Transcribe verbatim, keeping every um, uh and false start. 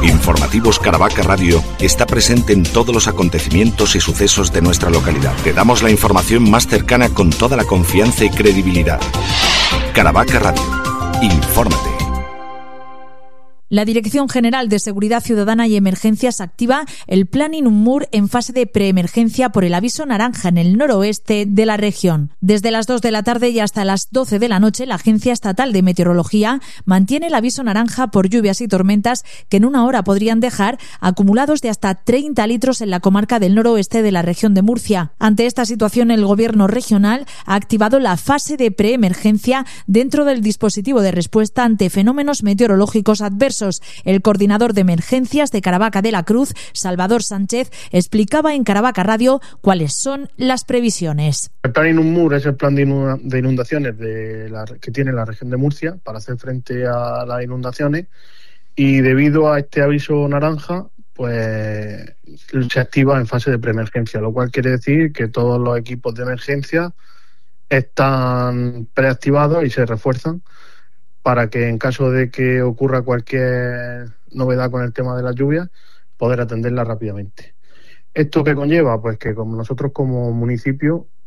Informativos Caravaca Radio está presente en todos los acontecimientos y sucesos de nuestra localidad. Te damos la información más cercana con toda la confianza y credibilidad. Caravaca Radio. Infórmate. La Dirección General de Seguridad Ciudadana y Emergencias activa el Plan Inunmur en fase de preemergencia por el aviso naranja en el noroeste de la región. Desde las dos de la tarde y hasta las doce de la noche, la Agencia Estatal de Meteorología mantiene el aviso naranja por lluvias y tormentas que en una hora podrían dejar acumulados de hasta treinta litros en la comarca del noroeste de la región de Murcia. Ante esta situación, el Gobierno regional ha activado la fase de preemergencia dentro del dispositivo de respuesta ante fenómenos meteorológicos adversos. El coordinador de emergencias de Caravaca de la Cruz, Salvador Sánchez, explicaba en Caravaca Radio cuáles son las previsiones. El plan Inunmur es el plan de inundaciones de la, que tiene la región de Murcia para hacer frente a las inundaciones, y debido a este aviso naranja pues se activa en fase de preemergencia, lo cual quiere decir que todos los equipos de emergencia están preactivados y se refuerzan para que en caso de que ocurra cualquier novedad con el tema de las lluvias, poder atenderla rápidamente. ¿Esto qué conlleva? Pues que como nosotros como municipio